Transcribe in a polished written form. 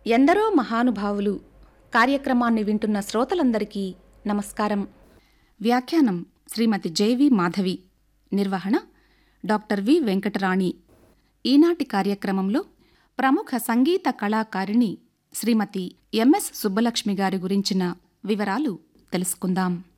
ఎందరో మహానుభావులు కార్యక్రమాన్ని వింటున్న శ్రోతలందరికీ నమస్కారం. వ్యాఖ్యానం శ్రీమతి జెవి మాధవి, నిర్వహణ డాక్టర్ వి వెంకటరాణి. ఈనాటి కార్యక్రమంలో ప్రముఖ సంగీత కళాకారిణి శ్రీమతి ఎంఎస్ సుబ్బలక్ష్మి గారి గురించిన వివరాలు తెలుసుకుందాం.